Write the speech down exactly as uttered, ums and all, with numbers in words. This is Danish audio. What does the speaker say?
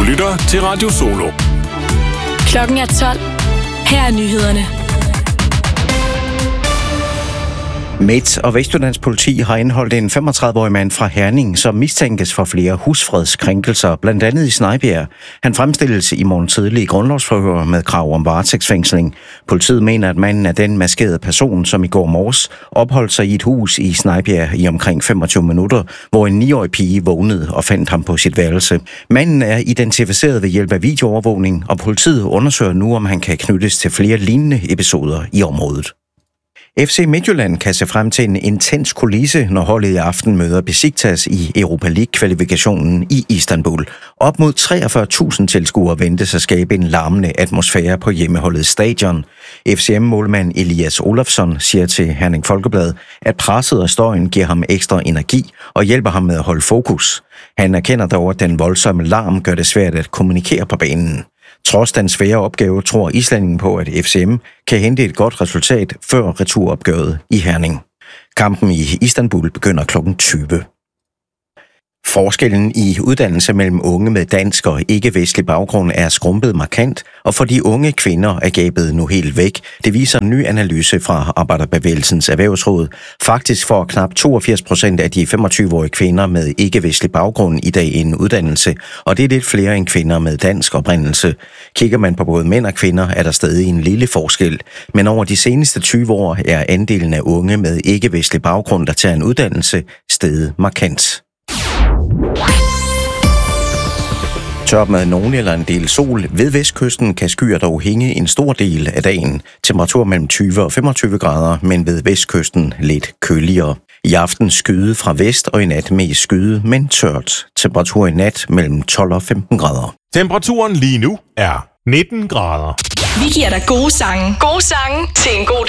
lytter til Radio Solo. Klokken er tolv. Her er nyhederne. Midt- og Vestjyllands politi har indholdt en femogtredive-årig mand fra Herning, som mistænkes for flere husfredskrænkelser, blandt andet i Snejbjerg. Han fremstilles i morgen tidlig i grundlovsforhør med krav om varetægtsfængsling. Politiet mener, at manden er den maskerede person, som i går morges opholdt sig i et hus i Snejbjerg i omkring femogtyve minutter, hvor en niårig pige vågnede og fandt ham på sit værelse. Manden er identificeret ved hjælp af videoovervågning, og politiet undersøger nu, om han kan knyttes til flere lignende episoder i området. F C Midtjylland kan se frem til en intens kulisse, når holdet i aften møder Besiktas i Europa League-kvalifikationen i Istanbul. Op mod treogfyrre tusind tilskuere ventes at skabe en larmende atmosfære på hjemmeholdets stadion. F C M-målmand Elias Olafsson siger til Herning Folkeblad, at presset og støjen giver ham ekstra energi og hjælper ham med at holde fokus. Han erkender dog, at den voldsomme larm gør det svært at kommunikere på banen. Trods den svære opgave tror islændingen på, at F C M kan hente et godt resultat før returopgøret i Herning. Kampen i Istanbul begynder klokken tyve. Forskellen i uddannelse mellem unge med dansk og ikke-vestlig baggrund er skrumpet markant, og for de unge kvinder er gabet nu helt væk. Det viser en ny analyse fra Arbejderbevægelsens Erhvervsråd. Faktisk får knap toogfirs procent af de femogtyve-årige kvinder med ikke-vestlig baggrund i dag en uddannelse, og det er lidt flere end kvinder med dansk oprindelse. Kigger man på både mænd og kvinder, er der stadig en lille forskel, men over de seneste tyve år er andelen af unge med ikke-vestlig baggrund, der tager en uddannelse, steget markant. Tørt med nogen eller en del sol. Ved vestkysten kan skyer dog hænge en stor del af dagen. Temperatur mellem tyve og femogtyve grader, men ved vestkysten lidt køligere. I aften skyde fra vest og i nat mest skyde, men tørt. Temperatur i nat mellem tolv og femten grader. Temperaturen lige nu er nitten grader. Vi giver dig gode sange. Gode sange til en god